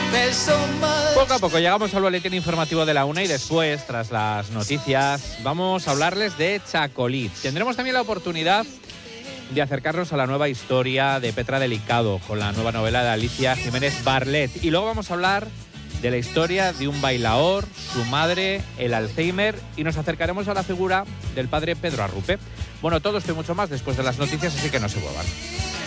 Poco a poco llegamos al boletín informativo de la 1 y después, tras las noticias, vamos a hablarles de Chacolí. Tendremos también la oportunidad de acercarnos a la nueva historia de Petra Delicado con la nueva novela de Alicia Jiménez Barlet. Y luego vamos a hablar de la historia de un bailaor, su madre, el Alzheimer, y nos acercaremos a la figura del padre Pedro Arrupe. Bueno, todo esto y mucho más después de las noticias, así que no se muevan.